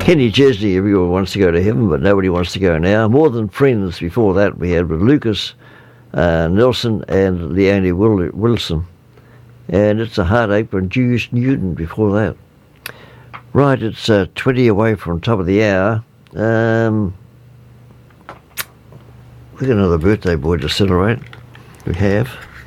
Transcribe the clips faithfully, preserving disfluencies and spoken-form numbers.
Kenny Chesney, everyone wants to go to heaven, but nobody wants to go now. More Than Friends before that we had with Lucas uh, Nelson and Leonie Wil- Wilson. And It's a Heartache from Juice Newton before that. Right, it's uh, twenty away from top of the hour. Um, we've got another birthday boy to celebrate. We have.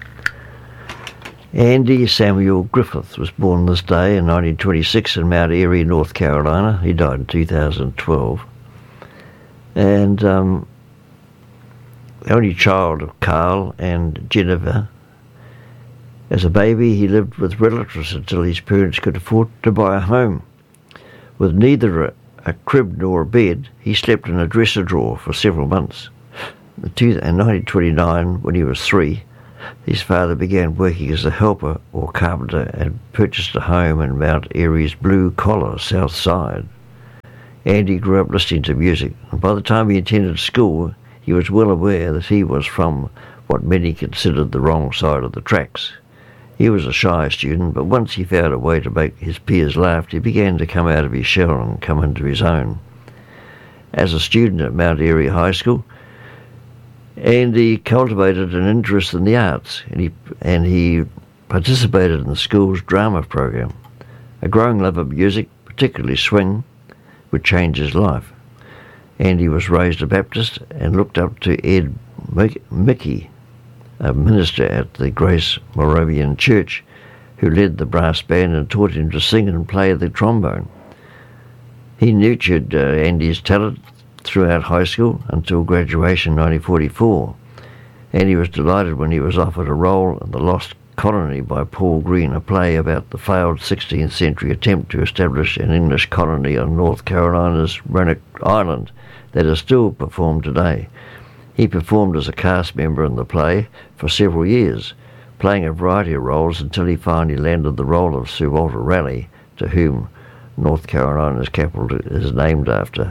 Andy Samuel Griffith was born this day in nineteen twenty-six in Mount Airy, North Carolina. He died in two thousand twelve. And um, the only child of Carl and Jennifer. As a baby, he lived with relatives until his parents could afford to buy a home. With neither a, a crib nor a bed, he slept in a dresser drawer for several months. In nineteen twenty-nine, when he was three, his father began working as a helper or carpenter and purchased a home in Mount Airy's Blue Collar, South Side. Andy grew up listening to music, and by the time he attended school, he was well aware that he was from what many considered the wrong side of the tracks. He was a shy student, but once he found a way to make his peers laugh, he began to come out of his shell and come into his own. As a student at Mount Airy High School, Andy cultivated an interest in the arts, and he, and he participated in the school's drama program. A growing love of music, particularly swing, would change his life. Andy was raised a Baptist and looked up to Ed Mickey, a minister at the Grace Moravian Church, who led the brass band and taught him to sing and play the trombone. He nurtured uh, Andy's talent throughout high school until graduation in nineteen forty-four, and he was delighted when he was offered a role in The Lost Colony by Paul Green, a play about the failed sixteenth century attempt to establish an English colony on North Carolina's Roanoke Island that is still performed today. He performed as a cast member in the play for several years, playing a variety of roles until he finally landed the role of Sir Walter Raleigh, to whom North Carolina's capital is named after.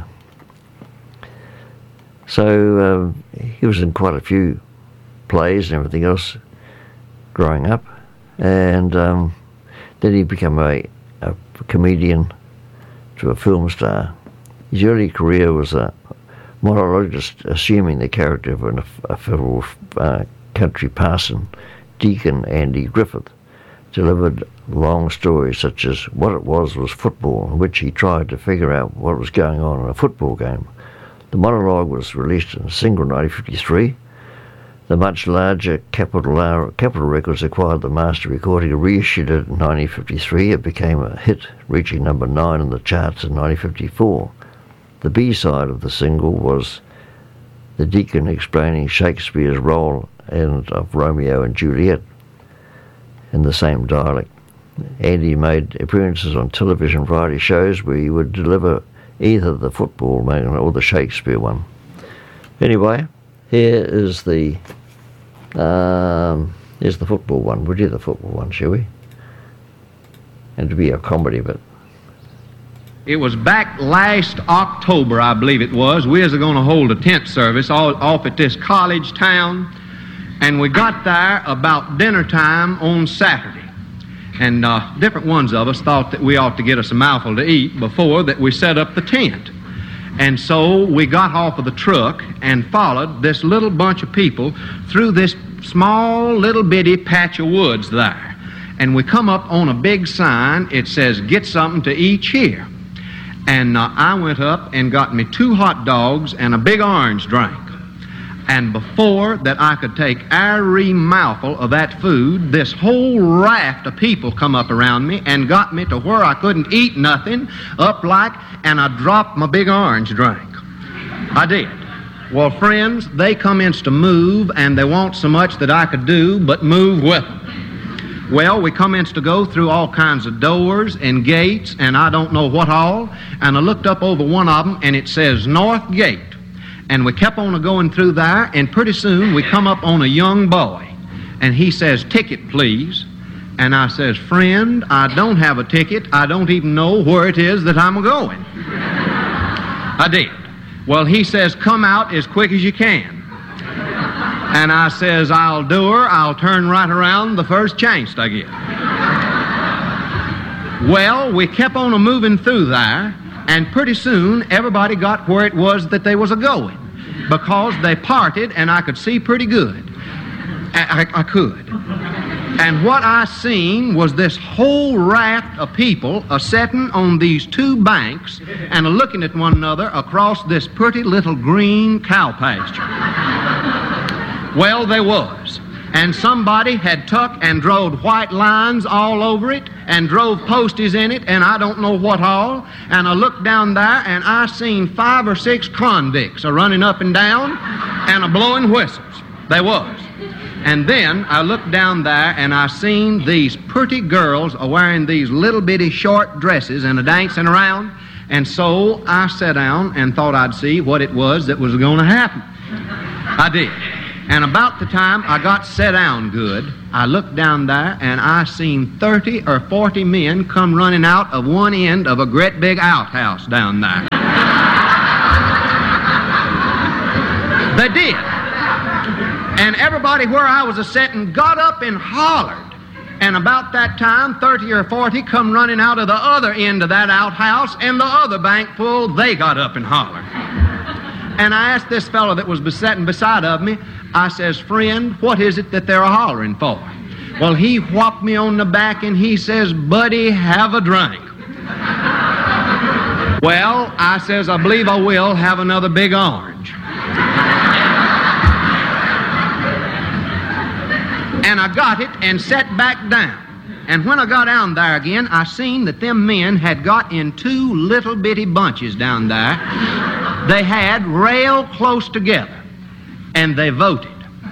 So um, he was in quite a few plays and everything else growing up, and um, then he became a, a comedian to a film star. His early career was a monologist, assuming the character of an, a federal uh, country parson, Deacon Andy Griffith, delivered long stories such as What It Was Was Football, in which he tried to figure out what was going on in a football game. The monologue was released in a single in nineteen fifty-three. The much larger Capitol, Capitol Records acquired the master recording and reissued it in nineteen fifty-three. It became a hit, reaching number nine in the charts in nineteen fifty-four. The B-side of the single was the Deacon explaining Shakespeare's role and of Romeo and Juliet in the same dialect. Andy made appearances on television variety shows where he would deliver either the football man or the Shakespeare one. Anyway, here is the um, here's the football one. We'll do the football one, shall we? And to be a comedy bit. It was back last October, I believe it was. We was going to hold a tent service all, off at this college town, and we got there about dinner time on Saturday. And uh, different ones of us thought that we ought to get us a mouthful to eat before that we set up the tent. And so we got off of the truck and followed this little bunch of people through this small little bitty patch of woods there. And we come up on a big sign. It says, "Get something to eat here." And uh, I went up and got me two hot dogs and a big orange drink. And before that I could take every mouthful of that food, this whole raft of people come up around me and got me to where I couldn't eat nothing, up like, and I dropped my big orange drink. I did. Well, friends, they commenced to move, and they want so much that I could do but move with them. Well, we commenced to go through all kinds of doors and gates and I don't know what all, and I looked up over one of them and it says North Gate. And we kept on going through there, and pretty soon we come up on a young boy, and he says, "Ticket, please." And I says, "Friend, I don't have a ticket. I don't even know where it is that I'm going." I did. Well, he says, "Come out as quick as you can." And I says, "I'll do her. I'll turn right around the first chance I get." Well, we kept on a moving through there, And pretty soon, everybody got where it was that they was a-going, because they parted, and I could see pretty good. I, I, I could. And what I seen was this whole raft of people a-setting on these two banks and a-looking at one another across this pretty little green cow pasture. Well, there was. And somebody had tuck and drove white lines all over it and drove posties in it and I don't know what all. And I looked down there and I seen five or six convicts a-running up and down and a-blowing whistles. They was. And then I looked down there and I seen these pretty girls a-wearing these little bitty short dresses and a-dancing around. And so I sat down and thought I'd see what it was that was going to happen. I did. And about the time I got set down good, I looked down there and I seen thirty or forty men come running out of one end of a great big outhouse down there. They did. And everybody where I was a-setting got up and hollered. And about that time, thirty or forty come running out of the other end of that outhouse, and the other bank full, they got up and hollered. And I asked this fellow that was sitting beside of me, I says, friend, what is it that they're hollering for? Well, he whopped me on the back and he says, buddy, have a drink. Well, I says, I believe I will have another big orange. And I got it and sat back down. And when I got down there again, I seen that them men had got in two little bitty bunches down there. They had rail close together. And they voted.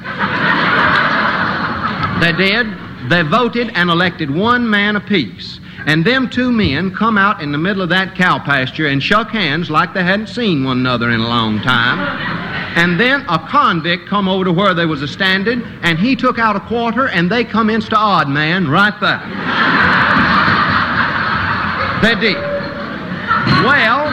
They did. They voted and elected one man apiece. And them two men come out in the middle of that cow pasture and shook hands like they hadn't seen one another in a long time. And then a convict come over to where they was a-standing, and he took out a quarter, and they come insta the odd man right there. They did. Well,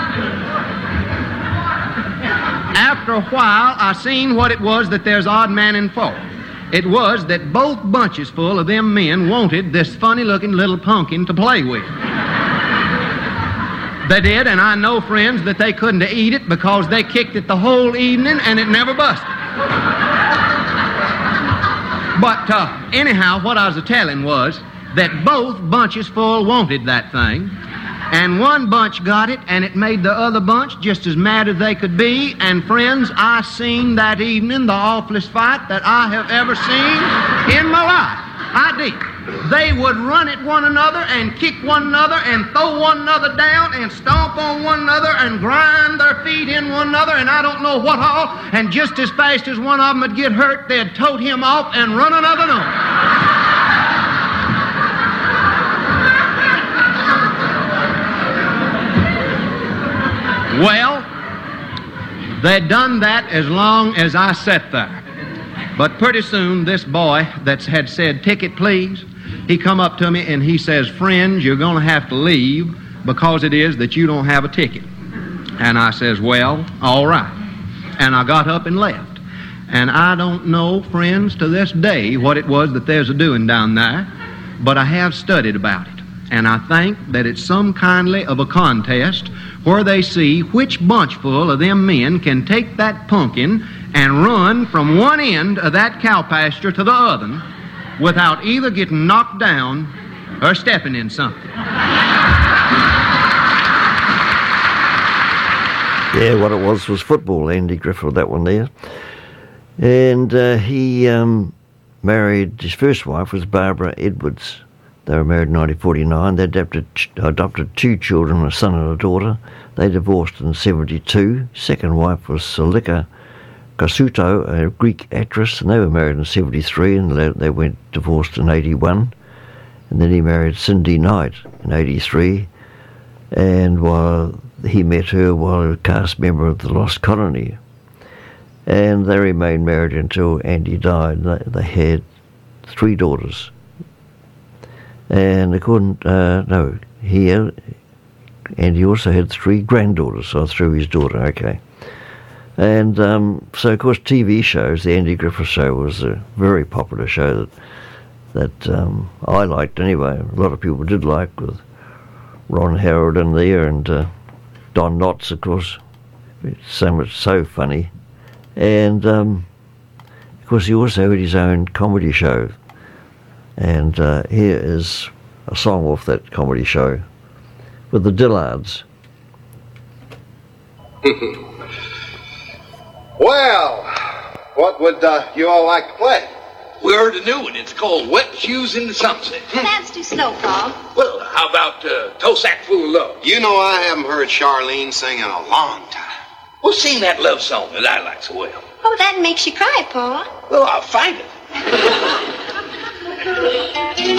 after a while, I seen what it was that there's odd man in for. It was that both bunches full of them men wanted this funny-looking little pumpkin to play with. They did, and I know, friends, that they couldn't eat it because they kicked it the whole evening and it never busted. But uh, anyhow, what I was a-telling was that both bunches full wanted that thing. And one bunch got it, and it made the other bunch just as mad as they could be. And friends, I seen that evening the awfulest fight that I have ever seen in my life. I did. They would run at one another and kick one another and throw one another down and stomp on one another and grind their feet in one another and I don't know what all. And just as fast as one of them would get hurt, they'd tote him off and run another one. Well, they'd done that as long as I sat there. But pretty soon, this boy that had said, ticket please, he come up to me and he says, friends, you're going to have to leave because it is that you don't have a ticket. And I says, well, all right. And I got up and left. And I don't know, friends, to this day what it was that there's a doing down there, but I have studied about it. And I think that it's some kindly of a contest where they see which bunchful of them men can take that pumpkin and run from one end of that cow pasture to the other without either getting knocked down or stepping in something. Yeah, what it was was football, Andy Griffith, that one there. And uh, he um, married, his first wife was Barbara Edwards. They were married in nineteen forty-nine. They adopted, adopted two children, a son and a daughter. They divorced in seventy-two. Second wife was Selika Kasuto, a Greek actress, and they were married in seventy-three, and they, they went divorced in eighty-one. And then he married Cindy Knight in eighty-three, and while he met her while he was a cast member of The Lost Colony. And they remained married until Andy died. They, they had three daughters. And according, uh, no, he had, and he also had three granddaughters, so through his daughter, okay. And um, so, of course, T V shows, the Andy Griffith Show was a very popular show that, that um, I liked anyway. A lot of people did like, with Ron Howard in there and uh, Don Knotts, of course, so much so funny, and um, of course he also had his own comedy show. And uh, here is a song off that comedy show with the Dillards. Well, what would uh, you all like to play? We heard a new one. It's called Wet Shoes in the Sunset. That's too slow, Paul. Well, how about uh, Toe Sack Full of Love? You know I haven't heard Charlene sing in a long time. Well, sing that love song that I like so well. Oh, that makes you cry, Paul. Well, I'll find it.